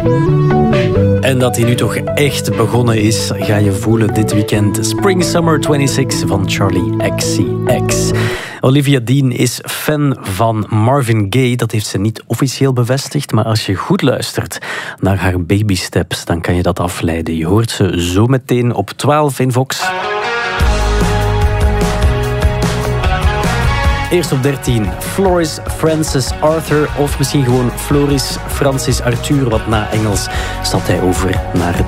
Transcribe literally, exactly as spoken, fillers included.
En dat hij nu toch echt begonnen is, ga je voelen dit weekend. Spring Summer tweeënzestig van Charlie X C X. Olivia Dean is fan van Marvin Gaye. Dat heeft ze niet officieel bevestigd. Maar als je goed luistert naar haar Baby Steps, dan kan je dat afleiden. Je hoort ze zo meteen op twaalf in Vox. Eerst op dertien, Floris Francis Arthur. Of misschien gewoon Floris Francis Arthur, want na Engels staat hij over naar